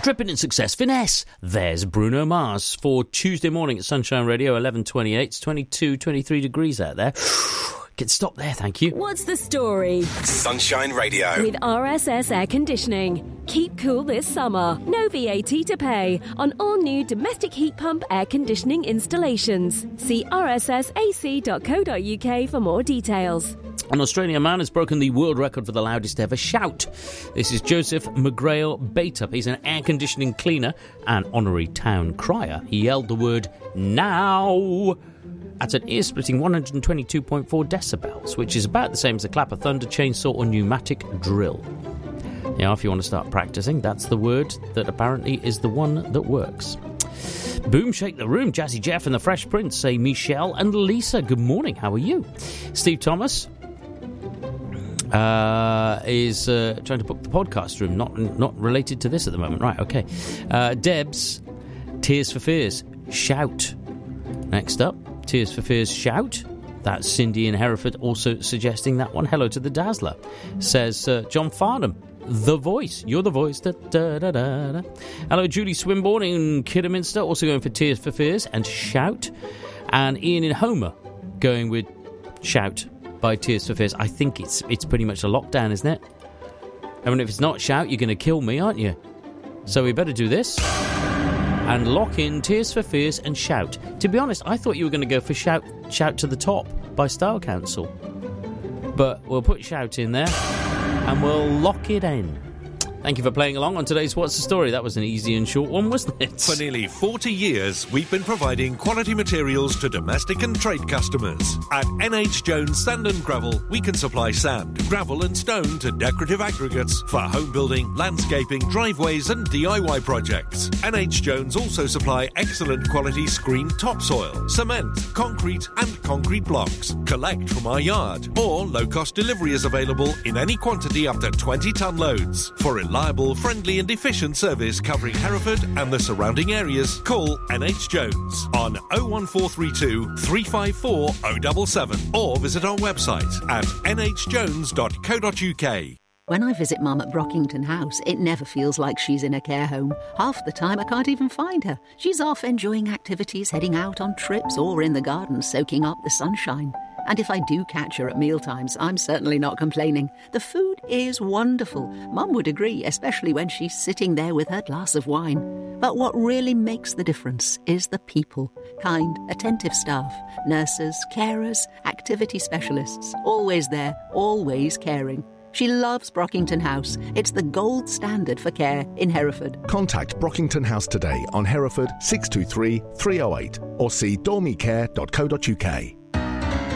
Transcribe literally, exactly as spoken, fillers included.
Dripping in success. Finesse. There's Bruno Mars for Tuesday morning at Sunshine Radio, eleven twenty-eight. It's twenty-two, twenty-three degrees out there. Get stop there, thank you. What's the story? Sunshine Radio. With R S S Air Conditioning. Keep cool this summer. No V A T to pay on all new domestic heat pump air conditioning installations. See r s s a c dot co dot u k for more details. An Australian man has broken the world record for the loudest ever shout. This is Joseph McGrail Batup. He's an air conditioning cleaner and honorary town crier. He yelled the word now at an ear-splitting one hundred twenty-two point four decibels, which is about the same as a clap of thunder, chainsaw or pneumatic drill. Now, if you want to start practicing, that's the word that apparently is the one that works. Boom, shake the room. Jazzy Jeff and the Fresh Prince say Michelle and Lisa. Good morning, how are you? Steve Thomas uh, is uh, trying to book the podcast room, not not related to this at the moment. Right, okay. Uh, Debs, Tears for Fears, shout. Next up, Tears for Fears, shout. That's Cindy in Hereford also suggesting that one. Hello to the Dazzler, says uh, John Farnham. The Voice. You're the voice. Da, da, da, da, da. Hello, Julie Swinburne in Kidderminster, also going for Tears for Fears and shout. And Ian in Homer going with shout by Tears for Fears. I think it's it's pretty much a lockdown, isn't it? I mean, if it's not shout, you're going to kill me, aren't you? So we better do this and lock in Tears for Fears and shout. To be honest, I thought you were going to go for shout, shout to the Top by Style Council. But we'll put shout in there and we'll lock it in. Thank you for playing along on today's What's the Story. That was an easy and short one, wasn't it? For nearly forty years, we've been providing quality materials to domestic and trade customers. At N H Jones Sand and Gravel, we can supply sand, gravel and stone to decorative aggregates for home building, landscaping, driveways and D I Y projects. N H Jones also supply excellent quality screened topsoil, cement, concrete and concrete blocks. Collect from our yard, or low-cost delivery is available in any quantity up to twenty tonne loads. For reliable, friendly and efficient service covering Hereford and the surrounding areas, call N H Jones on oh one four three two, three five four, oh seven seven or visit our website at n h jones dot co dot u k. When I visit Mum at Brockington House, it never feels like she's in a care home. Half the time I can't even find her. She's off enjoying activities, heading out on trips or in the garden soaking up the sunshine. And if I do catch her at mealtimes, I'm certainly not complaining. The food is wonderful. Mum would agree, especially when she's sitting there with her glass of wine. But what really makes the difference is the people. Kind, attentive staff, nurses, carers, activity specialists. Always there, always caring. She loves Brockington House. It's the gold standard for care in Hereford. Contact Brockington House today on Hereford six two three, three oh eight or see dormy care dot co dot u k.